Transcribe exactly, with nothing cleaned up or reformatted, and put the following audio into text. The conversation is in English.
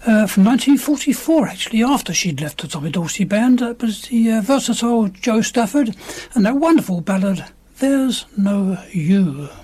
uh, from nineteen forty-four, actually, after she'd left the Tommy Dorsey Band. That was the uh, versatile Jo Stafford and that wonderful ballad, There's No You.